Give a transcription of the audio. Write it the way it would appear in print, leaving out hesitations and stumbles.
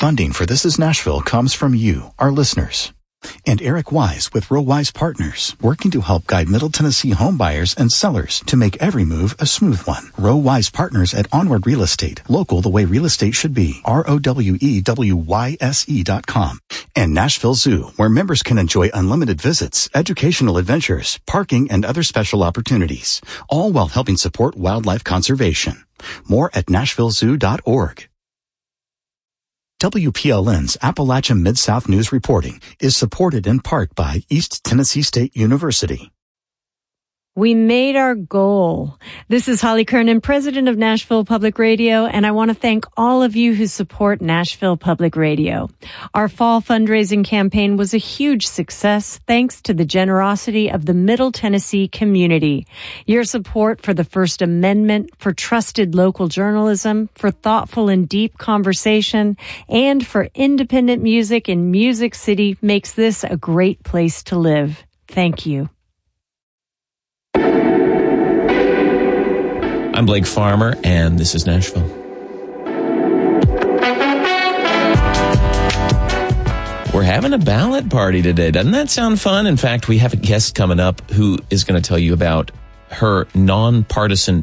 Funding for This Is Nashville comes from you, our listeners. And Eric Wise with Real Wise Partners, working to help guide Middle Tennessee home buyers and sellers to make every move a smooth one. Real Wise Partners at Onward Real Estate, local the way real estate should be. ROWEWYSE.com. And Nashville Zoo, where members can enjoy unlimited visits, educational adventures, parking, and other special opportunities, all while helping support wildlife conservation. More at nashvillezoo.org. WPLN's Appalachia Mid-South News reporting is supported in part by East Tennessee State University. We made our goal. This is Holly Kernan, president of Nashville Public Radio, and I want to thank all of you who support Nashville Public Radio. Our fall fundraising campaign was a huge success thanks to the generosity of the Middle Tennessee community. Your support for the First Amendment, for trusted local journalism, for thoughtful and deep conversation, and for independent music in Music City makes this a great place to live. Thank you. I'm Blake Farmer, and this is Nashville. We're having a ballot party today. Doesn't that sound fun? In fact, we have a guest coming up who is going to tell you about her nonpartisan